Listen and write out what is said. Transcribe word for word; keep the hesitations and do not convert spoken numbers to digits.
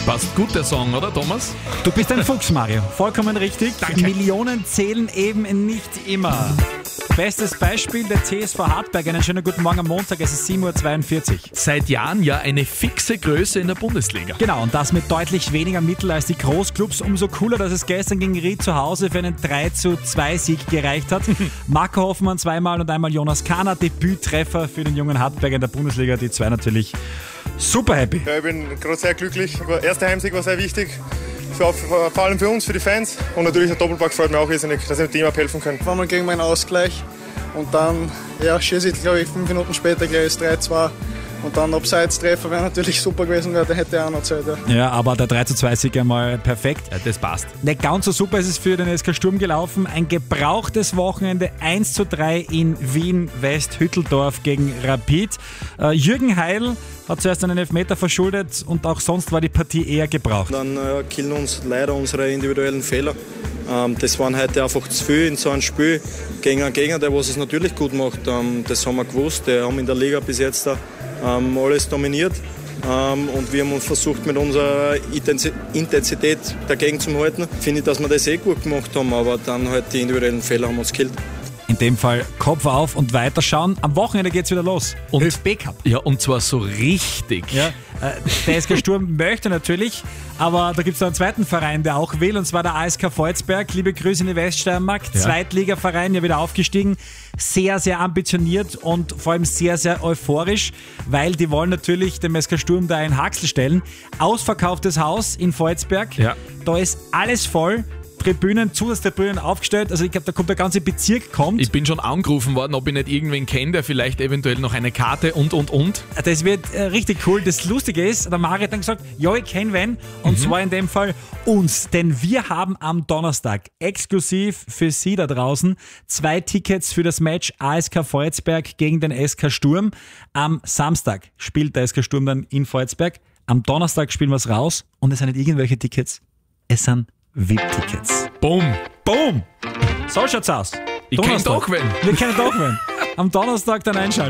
Passt gut der Song, oder Thomas? Du bist ein Fuchs, Mario. Vollkommen richtig. Danke. Millionen zählen eben nicht immer. Bestes Beispiel, der T S V Hartberg. Einen schönen guten Morgen am Montag, es ist sieben Uhr zweiundvierzig. Seit Jahren ja eine fixe Größe in der Bundesliga. Genau, und das mit deutlich weniger Mittel als die Großclubs. Umso cooler, dass es gestern gegen Ried zu Hause für einen drei zu zwei Sieg gereicht hat. Marco Hoffmann zweimal und einmal Jonas Kahner. Debüttreffer für den jungen Hartberg in der Bundesliga. Die zwei natürlich super happy. Ja, ich bin gerade sehr glücklich. Der erste Heimsieg war sehr wichtig. Für, vor allem für uns, für die Fans. Und natürlich der Doppelpack freut mich auch riesig, dass wir dem Team abhelfen können. Einmal gegen meinen Ausgleich und dann ja, schieße ich, glaube ich, fünf Minuten später gleich das drei zwei. Und dann Abseits-Treffer wäre natürlich super gewesen, der hätte auch noch Zeit. Ja, ja, aber der drei zu zwei Sieg einmal perfekt. Ja, das passt. Nicht ganz so super ist es für den S K Sturm gelaufen. Ein gebrauchtes Wochenende, eins zu drei in Wien West Hütteldorf gegen Rapid. Äh, Jürgen Heil hat zuerst einen Elfmeter verschuldet und auch sonst war die Partie eher gebraucht. Dann äh, killen uns leider unsere individuellen Fehler. Ähm, das waren heute einfach zu viel in so einem Spiel gegen einen Gegner, der was es natürlich gut macht. Ähm, das haben wir gewusst. Die haben in der Liga bis jetzt ähm, alles dominiert. Ähm, und wir haben uns versucht, mit unserer Intensität dagegen zu halten. Finde ich, dass wir das eh gut gemacht haben, aber dann halt die individuellen Fehler haben uns gekillt. In dem Fall Kopf auf und weiterschauen. Am Wochenende geht's wieder los. Und ÖFB Cup. Ja, und zwar so richtig. Ja, äh, der S K Sturm möchte natürlich, aber da gibt es noch einen zweiten Verein, der auch will, und zwar der A S K Volzberg. Liebe Grüße in die Weststeiermark. Ja. Zweitligaverein, ja wieder aufgestiegen. Sehr, sehr ambitioniert und vor allem sehr, sehr euphorisch, weil die wollen natürlich dem S K Sturm da einen Haxel stellen. Ausverkauftes Haus in Volzberg. Ja. Da ist alles voll. Tribünen, Zusatztribünen aufgestellt. Also ich glaube, da kommt der ganze Bezirk kommt. Ich bin schon angerufen worden, ob ich nicht irgendwen kenne, der vielleicht eventuell noch eine Karte und, und, und. Das wird äh, richtig cool. Das Lustige ist, der Mario hat dann gesagt, ja, ich kenne wen. Und mhm. zwar in dem Fall uns. Denn wir haben am Donnerstag exklusiv für Sie da draußen zwei Tickets für das Match A S K Volzberg gegen den S K Sturm. Am Samstag spielt der S K Sturm dann in Volzberg. Am Donnerstag spielen wir es raus. Und es sind nicht irgendwelche Tickets. Es sind V I P-Tickets. Boom. Boom. So schaut's aus. Ich kenn doch wen. Wir kennen doch wen. Am Donnerstag dann einschalten.